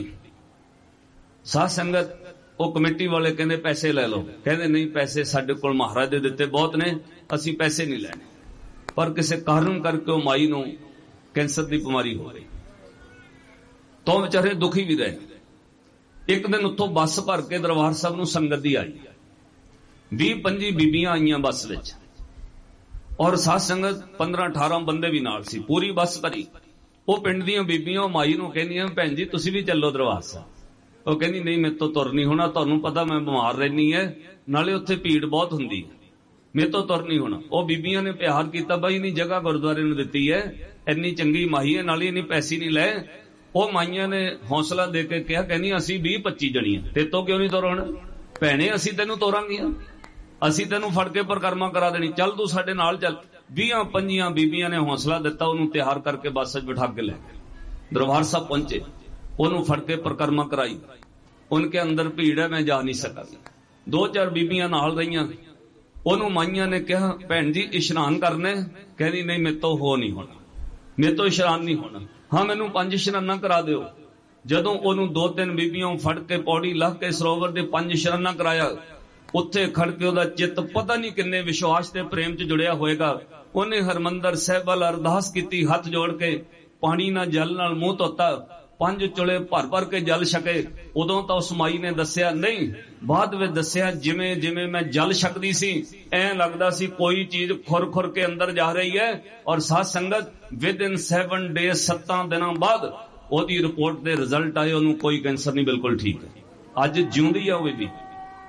A: ਸਾਧ ਸੰਗਤ, ਉਹ ਕਮੇਟੀ ਵਾਲੇ ਕਹਿੰਦੇ ਪੈਸੇ ਲੈ ਲਓ। ਕਹਿੰਦੇ ਨਹੀਂ, ਪੈਸੇ ਸਾਡੇ ਕੋਲ ਮਹਾਰਾਜ ਦੇ ਦਿੱਤੇ ਬਹੁਤ ਨੇ, ਅਸੀਂ ਪੈਸੇ ਨਹੀਂ ਲੈਣੇ। ਪਰ ਕਿਸੇ ਕਾਰਨ ਕਰਕੇ ਉਹ ਮਾਈ ਨੂੰ ਕੈਂਸਰ ਦੀ ਬਿਮਾਰੀ ਹੋ ਗਈ, ਤੋਂ ਵਿਚਾਰੇ ਦੁਖੀ ਵੀ ਰਹੇ। ਇੱਕ ਦਿਨ ਉੱਥੋਂ ਬੱਸ ਭਰ ਕੇ ਦਰਬਾਰ ਸਾਹਿਬ ਨੂੰ ਸੰਗਤ ਦੀ ਆਈ, 20-25 ਬੀਬੀਆਂ ਆਈਆਂ ਬੱਸ ਵਿੱਚ, ਔਰ ਸਾਧ ਸੰਗਤ 15-18 ਬੰਦੇ ਵੀ ਨਾਲ ਸੀ, ਪੂਰੀ ਬੱਸ ਭਰੀ। ਉਹ ਪਿੰਡ ਦੀਆਂ ਬੀਬੀਆਂ ਉਹ ਮਾਈ ਨੂੰ ਕਹਿੰਦੀਆਂ, ਭੈਣ ਜੀ ਤੁਸੀਂ ਵੀ ਚੱਲੋ ਦਰਬਾਰ ਸਾਹਿਬ। ਉਹ ਕਹਿੰਦੀ ਨਹੀਂ, ਮੇਰੇ ਤੋਂ ਤੁਰ ਨਹੀਂ ਹੋਣਾ, ਤੁਹਾਨੂੰ ਪਤਾ ਮੈਂ ਬਿਮਾਰ ਰਹਿੰਦੀ ਹੈ, ਨਾਲੇ ਉੱਥੇ ਭੀੜ ਬਹੁਤ ਹੁੰਦੀ, ਮੇਰੇ ਤੋਂ ਤੁਰ ਨਹੀਂ ਹੋਣਾ। ਉਹ ਬੀਬੀਆਂ ਨੇ ਪਿਆਰ ਕੀਤਾ, ਬਾਈ ਨਹੀਂ ਜਗ੍ਹਾ ਗੁਰਦੁਆਰੇ ਨੂੰ ਦਿੱਤੀ ਹੈ, ਇੰਨੀ ਚੰਗੀ ਮਾਈ ਹੈ, ਨਾਲੇ ਇੰਨੀ ਪੈਸੇ ਨਹੀਂ ਲੈ। ਉਹ ਮਾਈਆਂ ਨੇ ਹੌਸਲਾ ਦੇ ਕੇ ਕਿਹਾ, ਕਹਿੰਦੀ ਅਸੀਂ 20-25 ਜਣੀਆਂ, ਤੇ ਤੋਂ ਕਿਉਂ ਨਹੀਂ ਤੁਰਨ? ਭੈਣੇ ਅਸੀਂ ਤੈਨੂੰ ਤੋਰਾਂਗੀਆਂ, ਅਸੀਂ ਤੈਨੂੰ ਫੜ ਕੇ ਪਰਿਕਰਮਾ ਕਰਾ ਦੇਣੀ, ਚੱਲ ਤੂੰ ਸਾਡੇ ਨਾਲ ਚੱਲ। 20-25 ਬੀਬੀਆਂ ਨੇ ਹੌਸਲਾ ਦਿੱਤਾ, ਉਹਨੂੰ ਤਿਆਰ ਕਰਕੇ ਬੱਸ 'ਚ ਬਿਠਾ ਕੇ ਲੈ ਗਏ। ਦਰਬਾਰ ਸਾਹਿਬ ਪਹੁੰਚੇ, ਉਹਨੂੰ ਫੜ ਕੇ ਪਰਿਕਰਮਾ ਕਰਾਈ। ਉਨਕੇ ਅੰਦਰ ਭੀੜ ਹੈ, ਮੈਂ ਜਾ ਨਹੀਂ ਸਕਾਂਗੀ। 2-4 ਬੀਬੀਆਂ ਨਾਲ ਰਹੀਆਂ। ਉਹਨੂੰ ਮਾਈਆਂ ਨੇ ਕਿਹਾ, ਭੈਣ ਜੀ ਇਸ਼ਨਾਨ ਕਰਨਾ? ਕਹਿੰਦੀ ਨਹੀਂ, ਮੇਰੇ ਤੋਂ ਹੋ ਨਹੀਂ ਹੋਣਾ, ਮੇਰੇ ਤੋਂ ਇਸ਼ਨਾਨ ਨਹੀਂ ਹੋਣਾ। ਹਾਂ, ਮੈਨੂੰ 5 ਇਸ਼ਨਾਨਾਂ ਕਰਾ ਦਿਓ। ਜਦੋਂ ਉਹਨੂੰ 2-3 ਬੀਬੀਆਂ ਫੜ ਕੇ ਪੌੜੀ ਲੱਗ ਕੇ ਸਰੋਵਰ ਦੇ 5 ਇਸ਼ਨਾਨਾਂ ਕਰਾਇਆ, ਉੱਥੇ ਖੜ ਕੇ ਉਹਦਾ ਚਿੱਤ ਪਤਾ ਨਹੀਂ ਕਿੰਨੇ ਵਿਸ਼ਵਾਸ ਤੇ ਪ੍ਰੇਮ 'ਚ ਜੁੜਿਆ ਹੋਏਗਾ। ਉਹਨੇ ਹਰਮੰਦਰ ਸਾਹਿਬ ਵੱਲ ਅਰਦਾਸ ਕੀਤੀ, ਹੱਥ ਜੋੜ ਕੇ पानी ना जल नाल मूंह धोता, 5 चुले भर भर के जल छके। उदों तो उस माई ने दसिया नहीं, बाद में दसिया जिमें जिमें मैं जल छकदी सी ऐ लगदा सी कोई चीज खुर खुर के अंदर जा रही है। और साथ संगत विद इन 7 डेज 7 दिनों बाद ओदी रिपोर्ट दे रिजल्ट आए, ओनू कोई कैंसर नहीं, बिल्कुल ठीक है, अज जिउंदी है वो भी।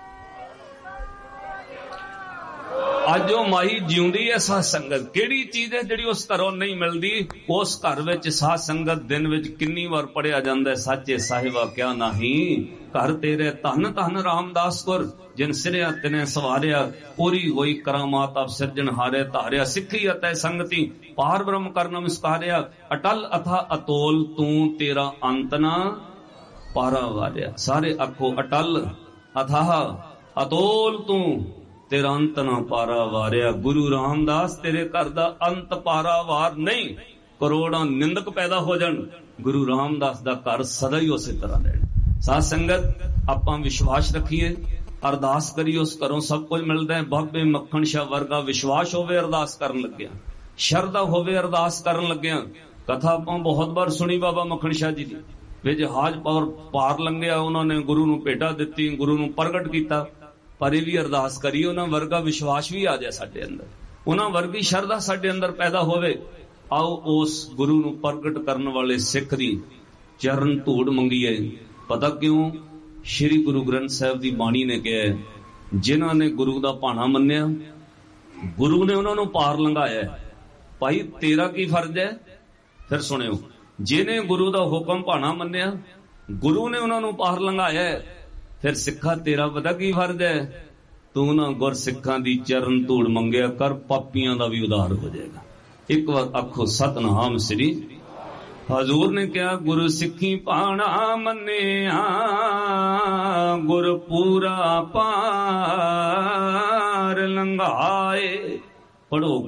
A: अज वो माई जिउंदी है। साध संगत केड़ी चीज है जिहड़ी उस घरों नहीं मिलदी? उस घर विच साध संगत दिन विच किन्नी वार पढ़िया जांदा है, साचे साहिबा क्या नहीं घर तेरे धन धन रामदास गुर, जिन सिरिया तिने सवारिया, पूरी होई करामात आप सिरजन हारे धारिया। सिखी अतै संगति पार ब्रह्म कर नमस्कारिया, अटल अथा अतोल तू तेरा अंत ना पारा वारिया। सारे आखो अटल अथाह अतोल तू तेरा अंत ना पारा वारिया। गुरु रामदास तेरे घर दा अंत पारा वार नहीं, करोड़ां निंदक पैदा हो जान, गुरु रामदास दा घर सदा ही उस तरह रहना। साध संगत आपां विश्वास रखिए, अरदास करिए, उस घरों सब कुछ मिलदा है। बाबे मक्खण शाह वर्गा विश्वास होवे अरदास करन लग्या, शरदा होवे अरदास करन लग्या। कथा आपां बहुत बार सुनी बाबा मक्खण शाह जी दी, वे जहाज पार लंघिया, उन्होंने गुरु नूं भेटा दित्ती, गुरु नूं प्रगट कीता। पर यह भी अरदास करिए उन्हां वर्गा विश्वास भी आ जाए साडे अंदर, उन्हां वर्गी शरदा साडे अंदर पैदा होवे। आओ उस गुरु नूं प्रगट करने वाले सिख दी चरण धूड़ मंगीए। पता क्यों? श्री गुरु ग्रंथ साहिब दी बाणी ने कहा है, जिन्हां ने गुरु दा भाणा मन्निया, गुरु ने उन्हां नूं पार लंघाया। भाई तेरा की फर्ज है? फिर सुनियो, जिन्हें गुरु दा हुक्म भाणा मन्निया, गुरु ने उन्हां नूं पार लंघाया, फिर सिखा तेरा पता की फर्ज है? तू ना गुर सिखा दी चरण धूड़ मंगया कर, पापियां दा भी उद्धार हो जाएगा। एक बार आखो सतनाम श्री। हजूर ने कहा गुरु सिखी पाना मन्निया, गुर पूरा पार लंघाए। पढ़ो।